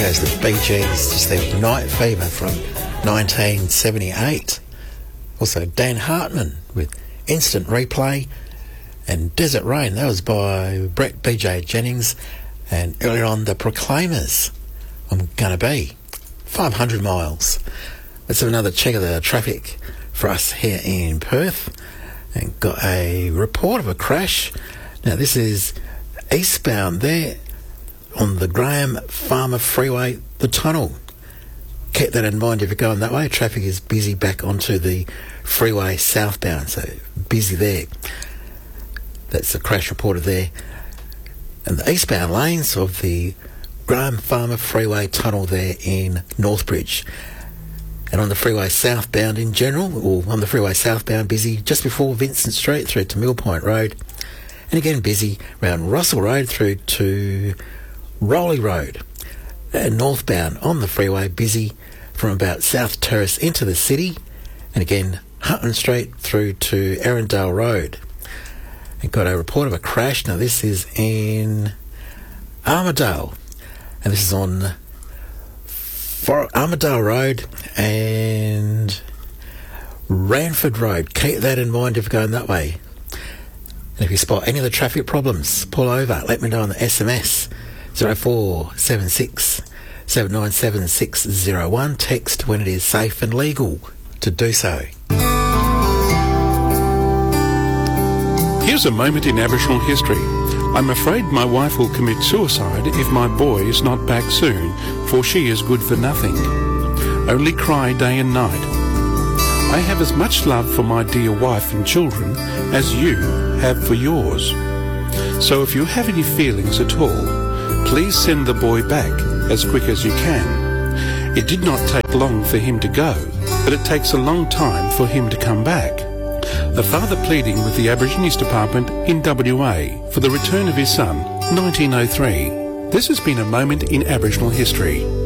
goes to Bee Gees, just their Night Fever from 1978. Also Dan Hartman with Instant Replay, and Desert Rain, that was by Brett B.J. Jennings, and earlier on The Proclaimers, I'm Gonna Be. 500 miles. Let's have another check of the traffic for us here in Perth, and got a report of a crash. Now this is eastbound there on the Graham Farmer Freeway, the tunnel. Keep that in mind if you're going that way. Traffic is busy back onto the freeway southbound, so busy there. That's the crash reported there. And the eastbound lanes of the Graham Farmer Freeway tunnel there in Northbridge. And on the freeway southbound in general, or on the freeway southbound, busy just before Vincent Street through to Mill Point Road. And again busy around Russell Road through to Rowley Road. And northbound on the freeway busy from about South Terrace into the city. And again Hutton Street through to Erindale Road. And got a report of a crash. Now this is in Armidale. And this is on Armidale Road and Ranford Road. Keep that in mind if you're going that way. And if you spot any of the traffic problems, pull over. Let me know on the SMS 0476 797 601. Text when it is safe and legal to do so. Here's a moment in Aboriginal history. I'm afraid my wife will commit suicide if my boy is not back soon, for she is good for nothing. Only cry day and night. I have as much love for my dear wife and children as you have for yours. So if you have any feelings at all, please send the boy back as quick as you can. It did not take long for him to go, but it takes a long time for him to come back. The father pleading with the Aborigines Department in WA for the return of his son, 1903. This has been a moment in Aboriginal history.